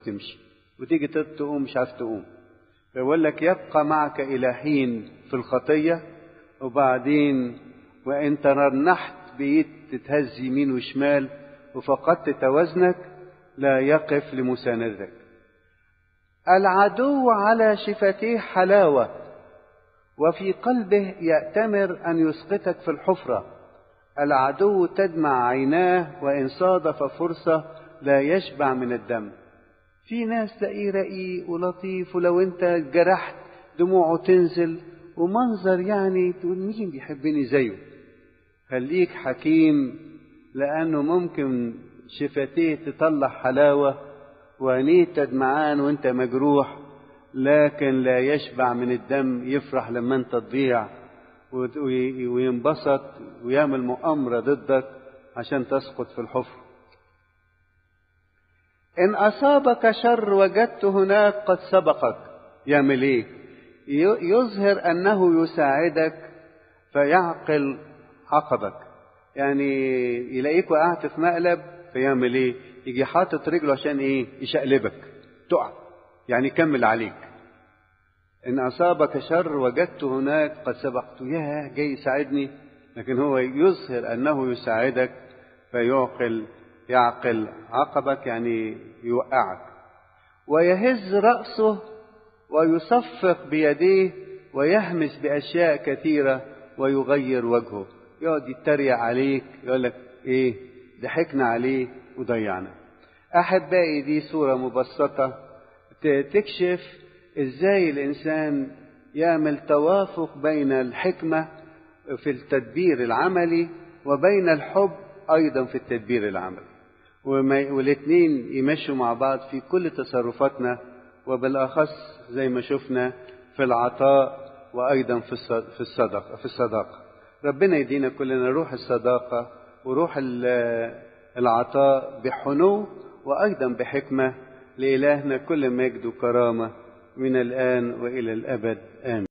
تمشي، وتيجي تقوم مش عايز تقوم. فيقول لك يبقى معك إلى حين في الخطية، وبعدين وإن ترنحت بإيد تتهز يمين وشمال وفقدت توازنك لا يقف لمساندتك. العدو على شفتيه حلاوة، وفي قلبه يأتمر أن يسقطك في الحفرة. العدو تدمع عيناه، وإن صادف فرصة لا يشبع من الدم. في ناس تلاقيه رقيق ولطيف، ولو انت جرحت دموعه تنزل، ومنظر يعني تقول مين بيحبني زيه. خليك حكيم، لأنه ممكن شفتيه تطلع حلاوة وعينيه تدمعان وانت مجروح، لكن لا يشبع من الدم. يفرح لما انت تضيع وينبسط ويعمل مؤامرة ضدك عشان تسقط في الحفر. إن أصابك شر وجدت هناك قد سبقك. يعمل إيه؟ يظهر أنه يساعدك فيعقل عقبك. يعني يلاقيك وقعت في مقلب فيعمل إيه؟ يجي حاطط رجله عشان إيه؟ يشقلبك تقع، يعني يكمل عليك. إن أصابك شر وجدت هناك قد سبقت. ياه، جاي يساعدني، لكن هو يظهر أنه يساعدك يعقل عقبك، يعني يوقعك. ويهز رأسه ويصفق بيديه ويهمس بأشياء كثيرة ويغير وجهه. يقعد يتريق عليك، يقول لك إيه؟ ضحكنا عليه وضيعنا. أحبائي، دي صورة مبسطة تكشف إزاي الإنسان يعمل توافق بين الحكمة في التدبير العملي وبين الحب أيضا في التدبير العملي، والاثنين يمشوا مع بعض في كل تصرفاتنا، وبالأخص زي ما شفنا في العطاء وأيضا في الصداقة. ربنا يدينا كلنا روح الصداقة وروح العطاء بحنو وأيضا بحكمة. لإلهنا كل مجد وكرامة من الآن وإلى الأبد، آمين.